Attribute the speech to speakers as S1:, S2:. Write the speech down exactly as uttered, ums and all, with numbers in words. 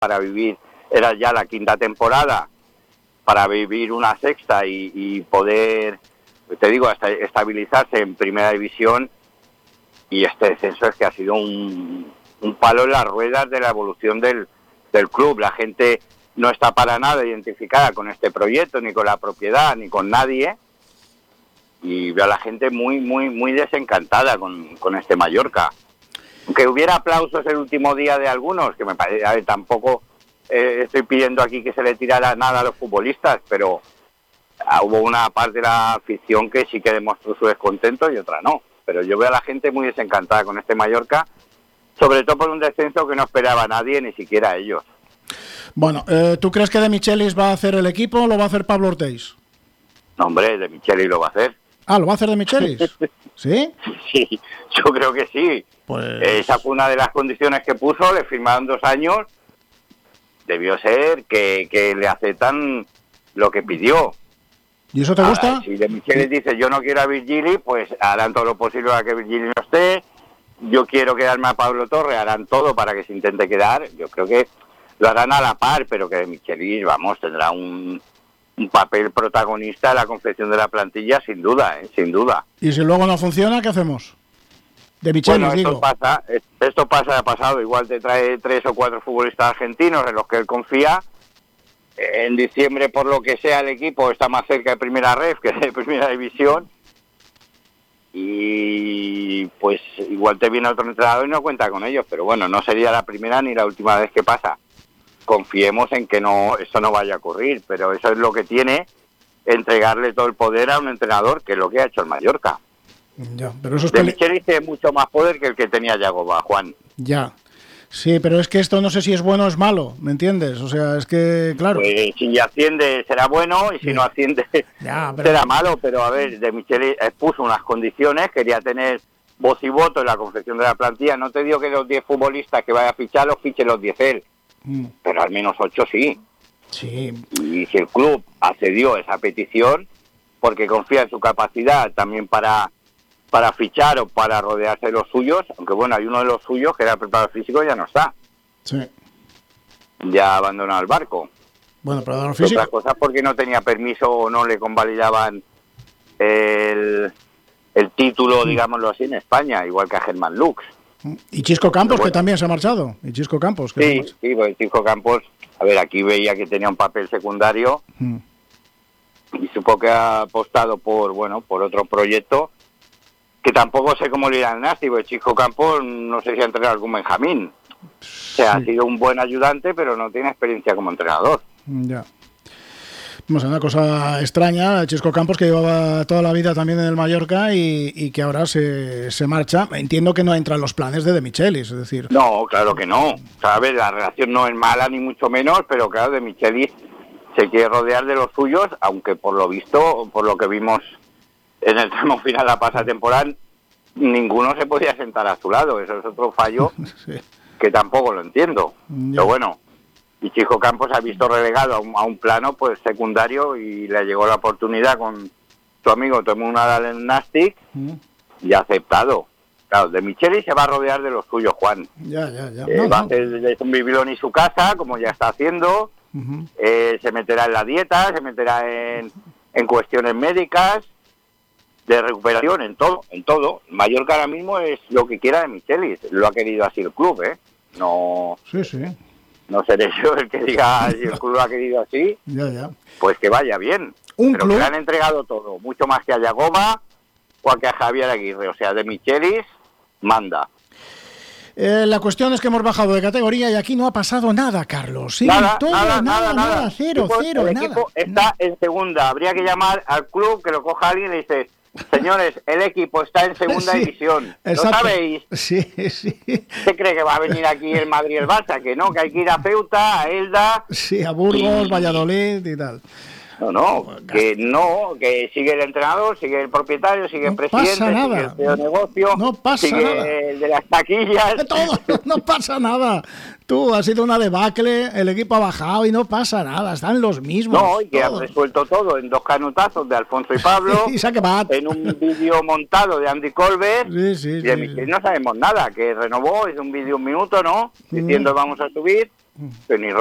S1: para vivir, era ya la quinta temporada, para vivir una sexta y, y poder, te digo, hasta estabilizarse en primera división. Y este descenso es que ha sido un, un palo en las ruedas de la evolución del, del club. La gente no está para nada identificada con este proyecto, ni con la propiedad, ni con nadie. Y veo a la gente muy, muy, muy desencantada con, con este Mallorca. Aunque hubiera aplausos el último día de algunos, que me parece, a ver, tampoco eh, estoy pidiendo aquí que se le tirara nada a los futbolistas, pero ah, hubo una parte de la afición que sí que demostró su descontento y otra no. Pero yo veo a la gente muy desencantada con este Mallorca, sobre todo por un descenso que no esperaba nadie, ni siquiera ellos.
S2: Bueno, eh, ¿tú crees que De Michelis va a hacer el equipo o lo va a hacer Pablo Ortiz?
S1: No, hombre, De Michelis lo va a hacer.
S2: Ah, ¿lo va a hacer De Michelis? ¿Sí?
S1: Sí, yo creo que sí.
S2: Pues...
S1: Esa fue una de las condiciones que puso, le firmaron dos años, debió ser que, que le aceptan lo que pidió.
S2: ¿Y eso te gusta?
S1: Ahora, si De Michelis dice yo no quiero a Virgili, pues harán todo lo posible para que Virgili no esté. Yo quiero quedarme a Pablo Torre, harán todo para que se intente quedar. Yo creo que lo harán a la par, pero que De Michelis, vamos, tendrá un, un papel protagonista en la confección de la plantilla, sin duda, ¿eh? Sin duda.
S2: ¿Y si luego no funciona, qué hacemos? De Michelis,
S1: bueno, esto
S2: digo.
S1: pasa, esto pasa, ha pasado. Igual te trae tres o cuatro futbolistas argentinos en los que él confía. En diciembre, por lo que sea, el equipo está más cerca de Primera Ref que de Primera División. Y pues igual te viene otro entrenador y no cuenta con ellos. Pero bueno, no sería la primera ni la última vez que pasa. Confiemos en que no esto no vaya a ocurrir. Pero eso es lo que tiene entregarle todo el poder a un entrenador, que es lo que ha hecho el Mallorca.
S2: Ya, pero eso es
S1: De
S2: peli-
S1: Michelis tiene mucho más poder que el que tenía Yagoba, Juan.
S2: Ya. Sí, pero es que esto no sé si es bueno o es malo, ¿me entiendes? O sea, es que, claro...
S1: Pues si asciende será bueno y si
S2: sí.
S1: no asciende
S2: ya, pero...
S1: será malo, pero a ver, De Michelis puso unas condiciones, quería tener voz y voto en la confección de la plantilla. No te digo que los diez futbolistas que vaya a fichar los fiche los diez él, mm. pero al menos ocho sí.
S2: Sí.
S1: Y si el club accedió a esa petición, porque confía en su capacidad también para... para fichar o para rodearse de los suyos, aunque bueno, hay uno de los suyos que era el preparador físico, ya no está.
S2: Sí.
S1: Ya ha abandonado el barco.
S2: Bueno, preparador físico.
S1: Otras cosas porque no tenía permiso o no le convalidaban el, el título, digámoslo así, en España, igual que a Germán Lux.
S2: Y Chisco Campos,
S1: bueno,
S2: que también se ha marchado. Y Chisco Campos. Que
S1: sí, sí, pues Chisco Campos, a ver, aquí veía que tenía un papel secundario mm. y supongo que ha apostado por, bueno, por otro proyecto. Que tampoco sé cómo le irá al Nasti, porque Chisco Campos no sé si ha entrenado algún Benjamín. Sí. O sea, ha sido un buen ayudante, pero no tiene experiencia como entrenador.
S2: Ya. Vamos a una cosa extraña, Chisco Campos, que llevaba toda la vida también en el Mallorca y, y que ahora se, se marcha. Entiendo que no entra en los planes de De Michelis, es decir...
S1: No, claro que no. O sea, a ver, la relación no es mala ni mucho menos, pero claro, De Michelis se quiere rodear de los suyos, aunque por lo visto, por lo que vimos... en el tramo final de la pasada temporada, ninguno se podía sentar a su lado. Eso es otro fallo sí. que tampoco lo entiendo. Yeah. Pero bueno, y Chisco Campos ha visto relegado a un, a un plano pues secundario y le llegó la oportunidad con su amigo Tomó Nadal en Nastic mm. y ha aceptado. Claro, De Michelis se va a rodear de los suyos, Juan.
S2: Ya, ya, ya.
S1: Eh,
S2: no,
S1: va
S2: no.
S1: a hacer de un bibilón y su casa, como ya está haciendo. Uh-huh. Eh, se meterá en la dieta, se meterá en, en cuestiones médicas, de recuperación, en todo, en todo. Mallorca ahora mismo es lo que quiera De Michelis, lo ha querido así el club, ¿eh? No,
S2: sí, sí.
S1: No seré yo el que diga si el club lo ha querido así,
S2: ya, ya.
S1: Pues que vaya bien.
S2: Un
S1: Pero
S2: club...
S1: que le han entregado todo, mucho más que a Yagoba o que a Javier Aguirre, o sea, De Michelis manda.
S2: Eh, la cuestión es que hemos bajado de categoría y aquí no ha pasado nada, Carlos. Sí,
S1: nada,
S2: todo,
S1: nada,
S2: nada,
S1: nada, nada,
S2: nada, cero,
S1: el equipo,
S2: cero,
S1: el
S2: nada.
S1: equipo está en segunda. Habría que llamar al club, que lo coja alguien y le dice: señores, el equipo está en segunda sí, división.
S2: Exacto.
S1: ¿Lo sabéis?
S2: Sí, sí.
S1: ¿Qué cree que va a venir aquí el Madrid y el Barça? Que no, que hay que ir a Ceuta, a Elda.
S2: Sí, a Burgos,
S1: y...
S2: Valladolid y tal.
S1: No, no, que no, que sigue el entrenador, sigue el propietario, sigue el
S2: no
S1: presidente,
S2: pasa nada.
S1: sigue el C E O de negocio,
S2: no pasa
S1: sigue
S2: nada.
S1: el de las taquillas.
S2: De todo, no pasa nada. Tú, ha sido una debacle, el equipo ha bajado y no pasa nada, están los mismos.
S1: No, y que
S2: todos.
S1: han resuelto todo en dos canutazos de Alfonso y Pablo,
S2: y saque bat.
S1: en un vídeo montado de Andy Colbert,
S2: sí, sí,
S1: y de
S2: sí,
S1: Michel
S2: sí.
S1: no sabemos nada, que renovó, hizo un vídeo un minuto, ¿no? Diciendo mm. vamos a subir, que ni